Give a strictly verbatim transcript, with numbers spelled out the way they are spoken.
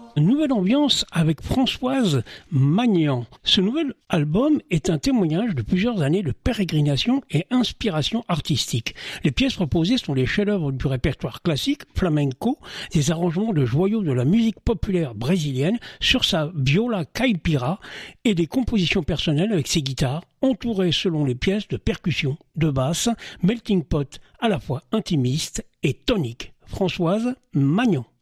Nouvelle ambiance avec Françoise Magnan. Ce nouvel album est un témoignage de plusieurs années de pérégrination et inspiration artistique. Les pièces proposées sont les chefs-d'œuvre du répertoire classique, flamenco, des arrangements de joyaux de la musique populaire brésilienne sur sa viola caipira et des compositions personnelles avec ses guitares, entourées selon les pièces de percussion, de basse, melting pot à la fois intimiste et tonique. Françoise Magnan.